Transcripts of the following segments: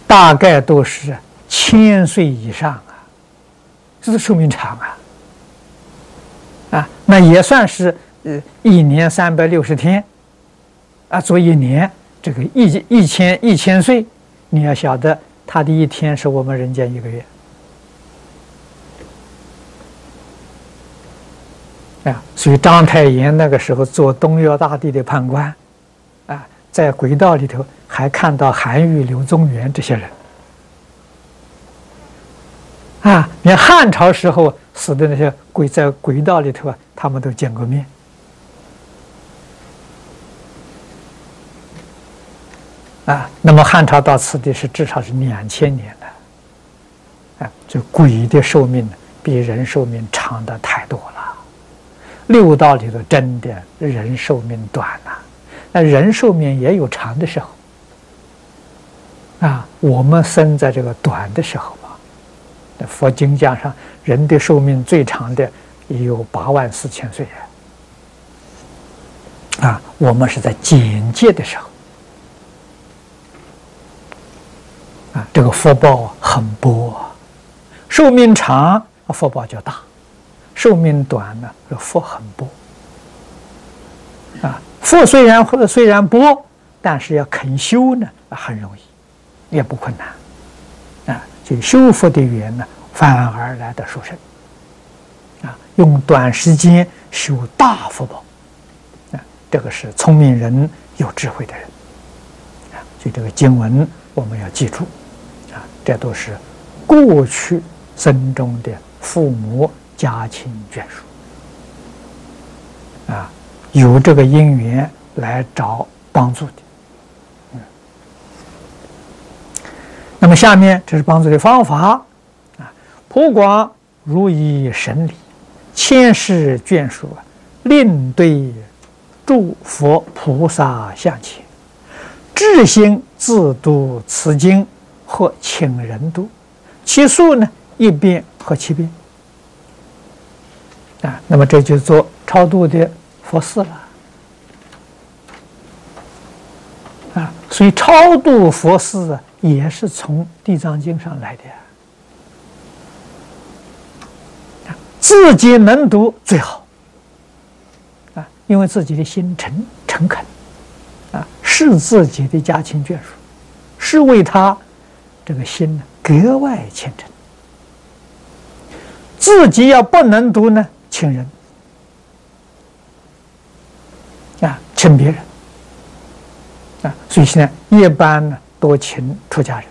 大概都是1000岁以上啊，这是寿命长啊，那也算是1年360天啊，做1年，这个一千岁，你要晓得，他的一天是我们人间1个月啊。所以章太炎那个时候做东岳大帝的判官啊，在轨道里头还看到韩愈、柳宗元这些人啊，连汉朝时候死的那些在轨道里头啊，他们都见过面。啊，那么汉朝到此地是至少是2000年的，啊，这鬼的寿命比人寿命长的太多了。六道里头真的人寿命短呐，那人寿命也有长的时候，啊，我们生在这个短的时候吧。佛经讲上，人的寿命最长的也有84000岁啊，我们是在简介的时候。啊，这个福报很薄，寿命长福报就大，寿命短呢，福很薄。啊，福虽然薄，但是要肯修呢，很容易，也不困难。啊，就修福的缘呢，反而来得殊胜。啊，用短时间修大福报，啊，这个是聪明人、有智慧的人。啊，所以这个经文我们要记住。这都是过去生中的父母家亲眷属啊，有这个因缘来找帮助的。那么下面这是帮助的方法啊，普广如以神理，千世眷属令对诸佛菩萨像前，至心自读此经。或请人读，其数呢1遍或7遍啊。那么这就做超度的佛事了啊。所以超度佛事啊，也是从《地藏经》上来的啊。自己能读最好啊，因为自己的心诚恳啊，是自己的家亲眷属，是为他。这个心呢格外虔诚，自己要不能读呢，请人啊，请别人啊，所以现在一般呢多请出家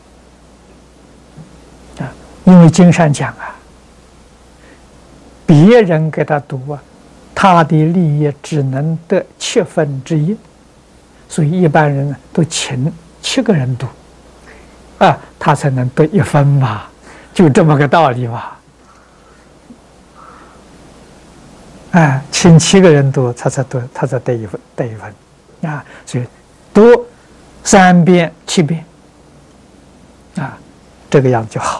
人啊，因为经上讲啊，别人给他读啊，他的利益只能得1/7，所以一般人呢都请7个人读。啊，他才能得1分嘛，就这么个道理吧。哎，请7个人读，他才得1分，啊，所以读3遍、7遍，啊，这个样就好。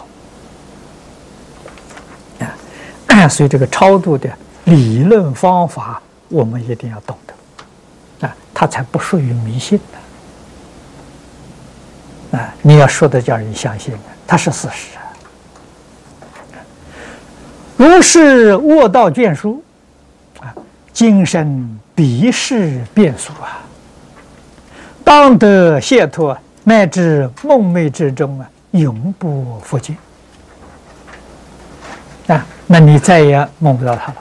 啊，所以这个超度的理论方法，我们一定要懂得，啊，它才不属于迷信的。啊，你要说的叫人相信，它是事实。如是卧道眷属啊，今生彼世变属啊，当得解脱，乃至梦寐之中啊，永不复见啊！那你再也梦不到他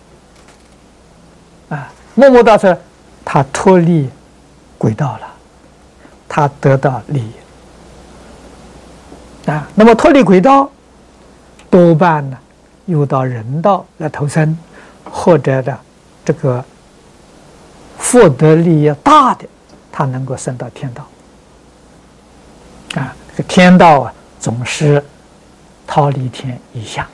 了啊！梦不到他，他脱离轨道了，他得到利益。啊，那么脱离轨道，多半呢，又到人道来投生，或者的这个福德利益大的，他能够升到天道。啊，这个天道啊，总是忉利天以下，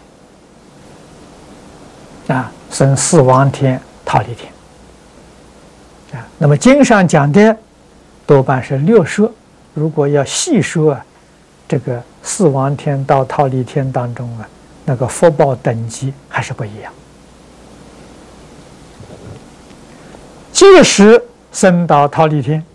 啊，升四王天、忉利天。啊，那么经上讲的多半是6说，如果要细说啊，这个四王天到忉利天当中啊，那个福报等级还是不一样。即使升到忉利天，